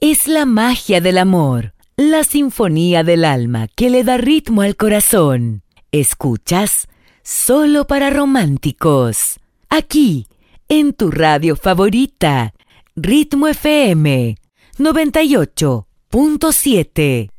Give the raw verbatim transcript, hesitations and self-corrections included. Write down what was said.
es la magia del amor, la sinfonía del alma que le da ritmo al corazón. Escuchas Solo para Románticos, aquí, en tu radio favorita, Ritmo F M noventa y ocho punto siete.